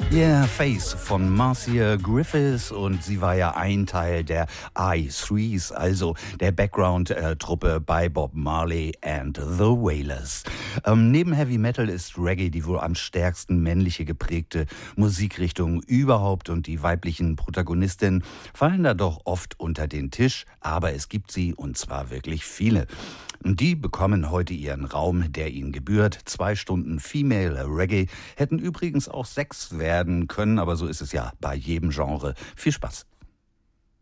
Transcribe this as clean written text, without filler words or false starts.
Yeah, Face von Marcia Griffiths, und sie war ja ein Teil der I-Threes, also der Background-Truppe bei Bob Marley and the Wailers. Neben Heavy Metal ist Reggae die wohl am stärksten männliche geprägte Musikrichtung überhaupt, und die weiblichen Protagonistinnen fallen da doch oft unter den Tisch, aber es gibt sie, und zwar wirklich viele. Und die bekommen heute ihren Raum, der ihnen gebührt. 2 Stunden Female Reggae hätten übrigens auch 6 werden können, aber so ist es ja bei jedem Genre. Viel Spaß.